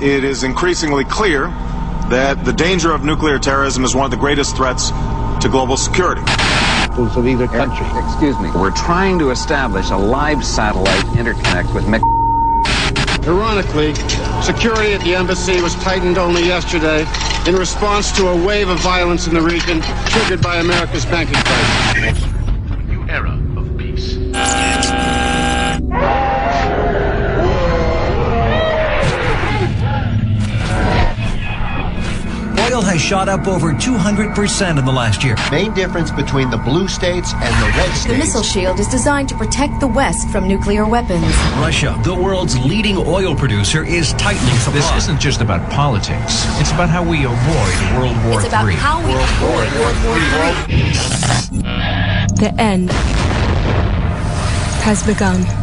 it is increasingly clear that the danger of nuclear terrorism is one of the greatest threats to global security. Of either country. Excuse me. We're trying to establish a live satellite interconnect with Ironically, security at the embassy was tightened only yesterday in response to a wave of violence in the region triggered by America's banking crisis. New era of peace. Oil has shot up over 200% in the last year. Main difference between the blue states and the red states. The missile shield is designed to protect the West from nuclear weapons. Russia, the world's leading oil producer, is tightening supply. This isn't just about politics. It's about how we avoid World War III. It's about how we avoid World War III. The end has begun.